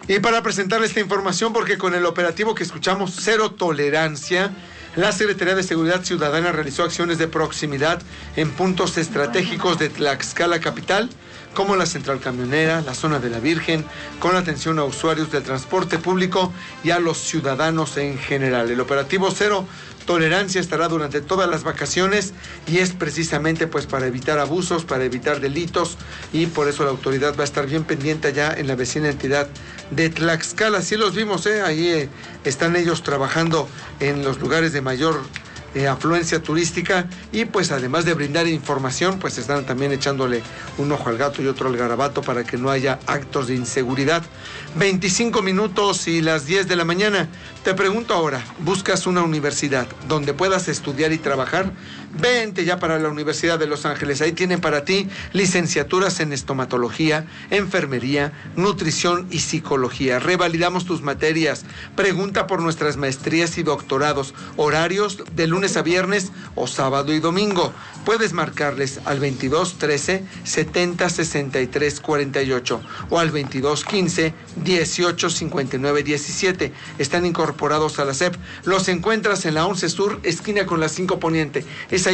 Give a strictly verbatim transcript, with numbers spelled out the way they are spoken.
Y para presentarle esta información, porque con el operativo que escuchamos, Cero Tolerancia, la Secretaría de Seguridad Ciudadana realizó acciones de proximidad en puntos estratégicos de Tlaxcala capital, como la Central Camionera, la Zona de la Virgen, con atención a usuarios del transporte público y a los ciudadanos en general. El operativo Cero Tolerancia estará durante todas las vacaciones y es precisamente pues para evitar abusos, para evitar delitos, y por eso la autoridad va a estar bien pendiente allá en la vecina entidad de Tlaxcala. Sí los vimos, ¿eh? Ahí eh, están ellos trabajando en los lugares de mayor eh, afluencia turística, y pues además de brindar información, pues están también echándole un ojo al gato y otro al garabato para que no haya actos de inseguridad. veinticinco minutos y las diez de la mañana. Te pregunto ahora, ¿buscas una universidad donde puedas estudiar y trabajar? Vente ya para la Universidad de Los Ángeles. Ahí tienen para ti licenciaturas en estomatología, enfermería, nutrición y psicología. Revalidamos tus materias. Pregunta por nuestras maestrías y doctorados. Horarios de lunes a viernes o sábado y domingo. Puedes marcarles al veintidós trece setenta sesenta y tres cuarenta y ocho o al veintidós quince dieciocho cincuenta y nueve diecisiete. Están incorporados a la S E P. Los encuentras en la once Sur, esquina con la cinco Poniente. Esa